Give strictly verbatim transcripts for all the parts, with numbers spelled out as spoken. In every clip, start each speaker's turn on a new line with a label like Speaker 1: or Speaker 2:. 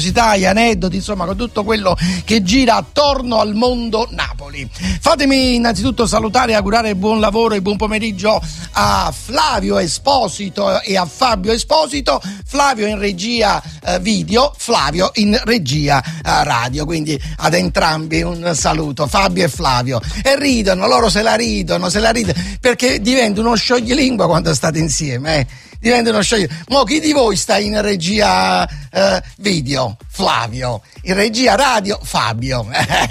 Speaker 1: gli aneddoti, insomma, con tutto quello che gira attorno al mondo Napoli. Fatemi innanzitutto salutare e augurare buon lavoro e buon pomeriggio a Flavio Esposito e a Fabio Esposito. Flavio in regia eh, video, Flavio in regia eh, radio, quindi ad entrambi un saluto, Fabio e Flavio. E ridono, loro se la ridono, se la ridono, perché diventa uno scioglilingua quando state insieme, eh. Diventa uno scioglilingua. Mo chi di voi sta in regia eh, video? Flavio. In regia radio? Fabio.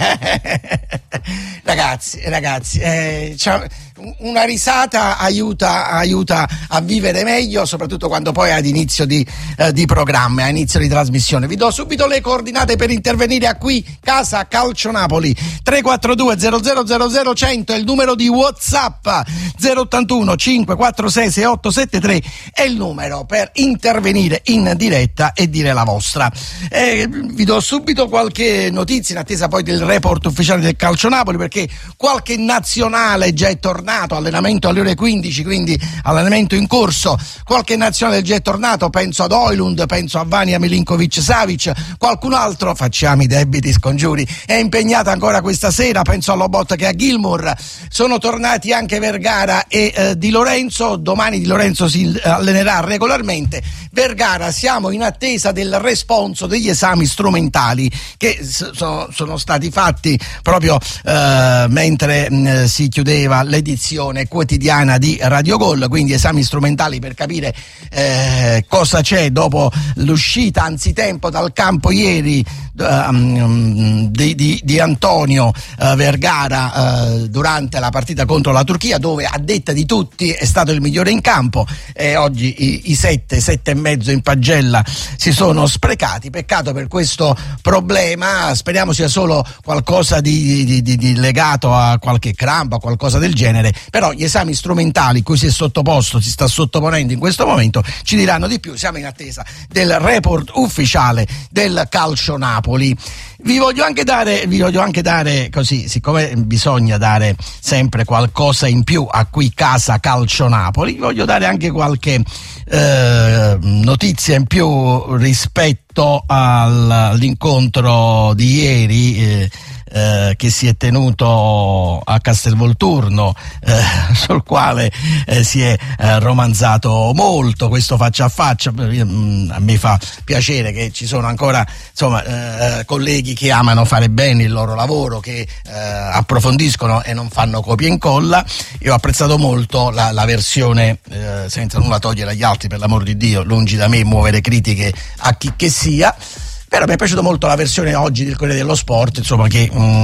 Speaker 1: Ragazzi, ragazzi, eh, una risata aiuta, aiuta a vivere meglio, soprattutto quando poi è ad inizio di, eh, di programma, a inizio di trasmissione. Vi do subito le coordinate per intervenire a qui, Casa Calcio Napoli. tre quattro due zero zero zero zero cento è il numero di WhatsApp, zero ottantuno cinque quattro sei sei otto sette tre è il numero per intervenire in diretta e dire la vostra. Eh, vi do subito qualche notizia in attesa poi del report ufficiale del Calcio Napoli, perché qualche nazionale già è tornato, allenamento alle ore quindici, quindi allenamento in corso. Qualche nazionale già è tornato, penso ad Højlund, penso a Vanja Milinkovic-Savic, qualcun altro, facciamo i debiti scongiuri, è impegnato ancora questa sera, penso a Lobotka e a Gilmour. Sono tornati anche Vergara e eh, Di Lorenzo, domani Di Lorenzo si allenerà regolarmente. Vergara, siamo in attesa del responso degli esami strumentali che so, sono stati fatti proprio eh, mentre mh, si chiudeva l'edizione quotidiana di Radio Gol, quindi esami strumentali per capire eh, cosa c'è dopo l'uscita anzitempo dal campo ieri um, di, di, di Antonio uh, Vergara uh, durante la partita contro la Turchia, dove a detta di tutti è stato il migliore in campo, e oggi i, i sette, sette e mezzo in pagella si sono sprecati. Peccato per questo problema, speriamo sia solo qualcosa di, di, di, di legato a qualche crampo, a qualcosa del genere, però gli esami strumentali cui si è sottoposto, si sta sottoponendo in questo momento, ci diranno di più. Siamo in attesa del report ufficiale del Calcio Napoli. Vi voglio anche dare, vi voglio anche dare così, siccome bisogna dare sempre qualcosa in più a qui Casa Calcio Napoli, vi voglio dare anche qualche eh, notizia in più rispetto al, all'incontro di ieri eh, Eh, che si è tenuto a Castelvolturno, eh, sul quale eh, si è eh, romanzato molto questo faccia a faccia. A me fa piacere che ci sono ancora, insomma, eh, colleghi che amano fare bene il loro lavoro, che eh, approfondiscono e non fanno copia e incolla. Io ho apprezzato molto la, la versione, eh, senza nulla togliere agli altri, per l'amor di Dio, lungi da me muovere critiche a chi che sia. Però mi è piaciuta molto la versione oggi del Corriere dello Sport, insomma, che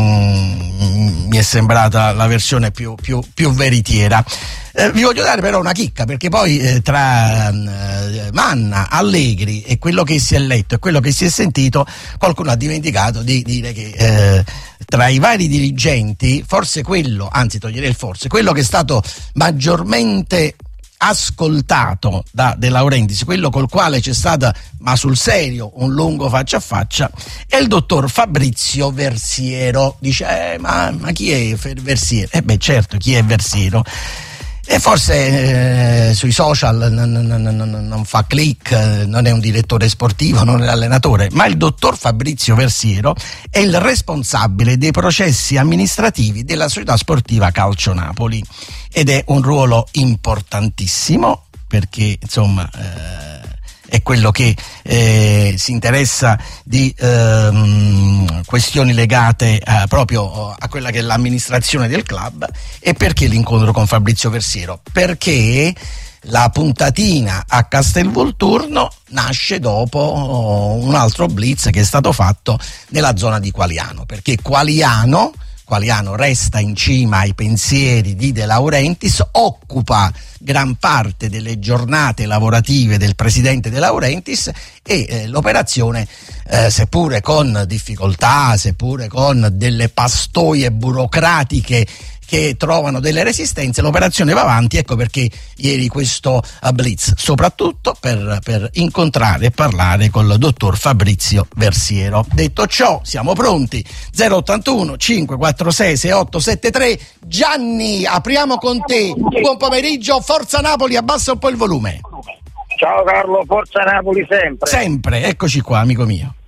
Speaker 1: mm, mi è sembrata la versione più, più, più veritiera. Eh, vi voglio dare però una chicca, perché poi eh, tra eh, Manna, Allegri e quello che si è letto e quello che si è sentito, qualcuno ha dimenticato di dire che eh, tra i vari dirigenti, forse quello, anzi toglierei il forse, quello che è stato maggiormente ascoltato da De Laurentiis, quello col quale c'è stata, ma sul serio, un lungo faccia a faccia, è il dottor Fabrizio Versiero. Dice eh, ma, ma chi è Versiero? Eh beh, certo, chi è Versiero? E forse eh, sui social non, non, non, non fa click, non è un direttore sportivo, non è allenatore, ma il dottor Fabrizio Versiero è il responsabile dei processi amministrativi della società sportiva Calcio Napoli, ed è un ruolo importantissimo perché, insomma, eh, è quello che eh, si interessa di ehm, questioni legate eh, proprio a quella che è l'amministrazione del club. E perché l'incontro con Fabrizio Versiero? Perché la puntatina a Castelvolturno nasce dopo un altro blitz che è stato fatto nella zona di Qualiano, perché Qualiano Qualiano resta in cima ai pensieri di De Laurentiis, occupa gran parte delle giornate lavorative del presidente De Laurentiis e eh, l'operazione, eh, seppure con difficoltà, seppure con delle pastoie burocratiche che trovano delle resistenze, l'operazione va avanti. Ecco perché ieri questo blitz, soprattutto per, per incontrare e parlare col dottor Fabrizio Versiero. Detto ciò, siamo pronti. zero ottantuno cinque quattro sei sei otto sette tre. Gianni, apriamo con te. Buon pomeriggio, Forza Napoli, abbassa un po' il volume.
Speaker 2: Ciao Carlo, Forza Napoli sempre.
Speaker 1: Sempre, eccoci qua, amico mio.